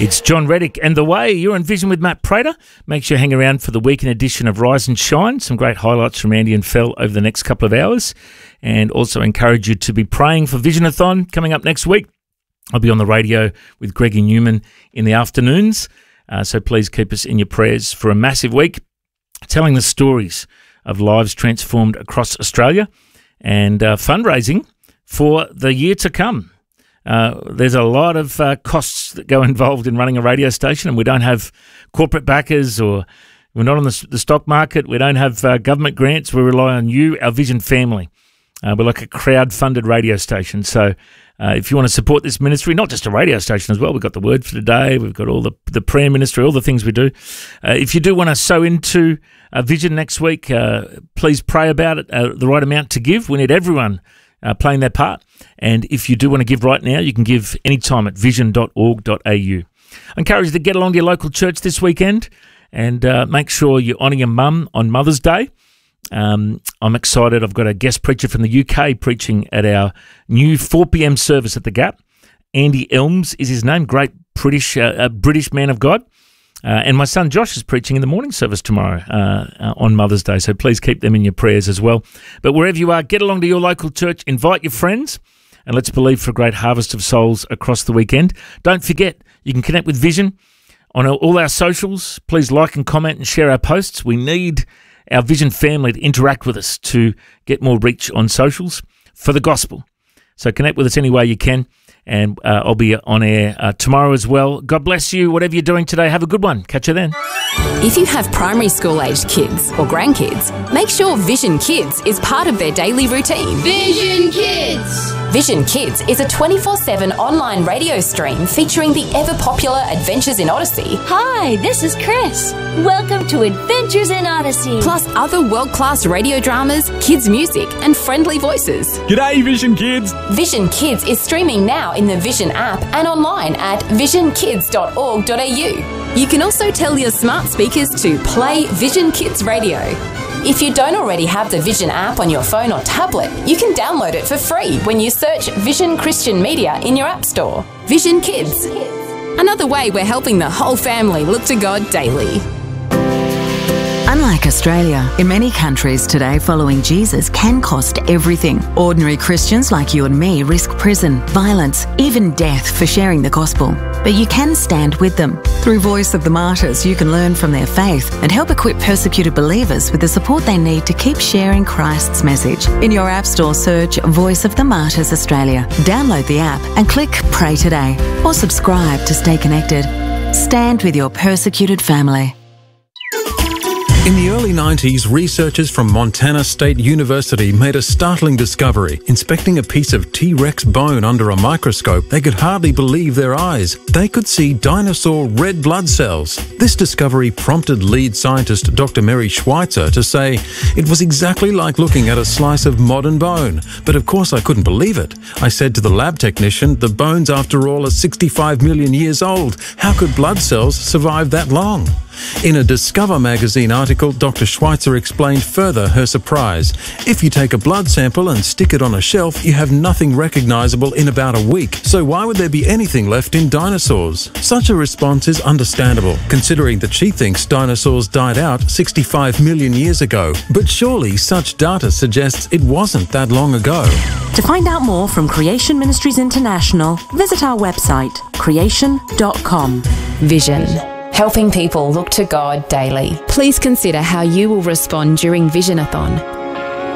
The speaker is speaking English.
It's John Reddick and The Way. You're on Vision with Matt Prater. Make sure you hang around for the weekend edition of Rise and Shine. Some great highlights from Andy and Phil over the next couple of hours. And also encourage you to be praying for Visionathon coming up next week. I'll be on the radio with Greggy Newman in the afternoons. So please keep us in your prayers for a massive week, telling the stories of lives transformed across Australia and fundraising for the year to come. There's a lot of costs that go involved in running a radio station, and we don't have corporate backers, or we're not on the stock market. We don't have government grants. We rely on you, our Vision family. We're like a crowd-funded radio station. So if you want to support this ministry, not just a radio station as well, we've got the Word for Today, we've got all the prayer ministry, all the things we do. If you do want to sow into Vision next week, please pray about it, the right amount to give. We need everyone playing their part. And if you do want to give right now, you can give anytime at vision.org.au. I encourage you to get along to your local church this weekend and make sure you honour your mum on Mother's Day. I'm excited. I've got a guest preacher from the UK preaching at our new 4 p.m. service at the Gap. Andy Elms is his name, great British man of God. And my son Josh is preaching in the morning service tomorrow on Mother's Day, so please keep them in your prayers as well. But wherever you are, get along to your local church, invite your friends, and let's believe for a great harvest of souls across the weekend. Don't forget, you can connect with Vision on all our socials. Please like and comment and share our posts. We need our Vision family to interact with us to get more reach on socials for the gospel. So connect with us any way you can. And I'll be on air tomorrow as well. God bless you. Whatever you're doing today, have a good one. Catch you then. If you have primary school-aged kids or grandkids, make sure Vision Kids is part of their daily routine. Vision Kids! Vision Kids is a 24/7 online radio stream featuring the ever-popular Adventures in Odyssey. Hi, this is Chris. Welcome to Adventures in Odyssey. Plus other world-class radio dramas, kids' music, and friendly voices. G'day, Vision Kids! Vision Kids is streaming now in the Vision app and online at visionkids.org.au. You can also tell your smart speakers to play Vision Kids Radio. If you don't already have the Vision app on your phone or tablet, you can download it for free when you search Vision Christian Media in your app store. Vision Kids. Another way we're helping the whole family look to God daily. Unlike Australia, in many countries today, following Jesus can cost everything. Ordinary Christians like you and me risk prison, violence, even death for sharing the gospel. But you can stand with them. Through Voice of the Martyrs, you can learn from their faith and help equip persecuted believers with the support they need to keep sharing Christ's message. In your App Store, search Voice of the Martyrs Australia. Download the app and click Pray Today or subscribe to stay connected. Stand with your persecuted family. In the early 90s, researchers from Montana State University made a startling discovery. Inspecting a piece of T-Rex bone under a microscope, they could hardly believe their eyes. They could see dinosaur red blood cells. This discovery prompted lead scientist Dr. Mary Schweitzer to say, "It was exactly like looking at a slice of modern bone." But of course I couldn't believe it. I said to the lab technician, "The bones after all are 65 million years old. How could blood cells survive that long?" In a Discover magazine article, Dr. Schweitzer explained further her surprise. If you take a blood sample and stick it on a shelf, you have nothing recognisable in about a week. So why would there be anything left in dinosaurs? Such a response is understandable, considering that she thinks dinosaurs died out 65 million years ago. But surely such data suggests it wasn't that long ago. To find out more from Creation Ministries International, visit our website, creation.com. Vision. Helping people look to God daily. Please consider how you will respond during Visionathon.